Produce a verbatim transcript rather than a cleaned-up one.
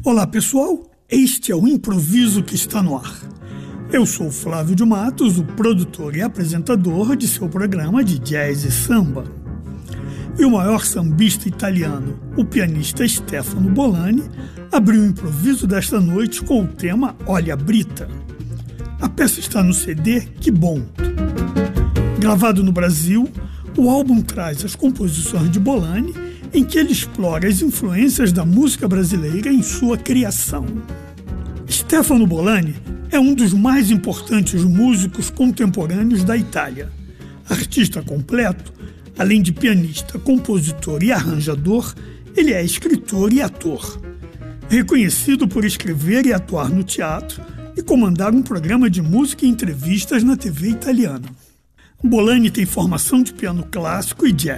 Olá pessoal, este é o Improviso que está no ar. Eu sou Flávio de Matos, o produtor e apresentador de seu programa de jazz e samba. E o maior sambista italiano, o pianista Stefano Bolani, abriu o improviso desta noite com o tema Olha Brita. A peça está no C D Que Bom. Gravado no Brasil, o álbum traz as composições de Bolani, em que ele explora as influências da música brasileira em sua criação. Stefano Bolani é um dos mais importantes músicos contemporâneos da Itália. Artista completo, além de pianista, compositor e arranjador, ele é escritor e ator. Reconhecido por escrever e atuar no teatro e comandar um programa de música e entrevistas na T V italiana. Bolani tem formação de piano clássico e jazz.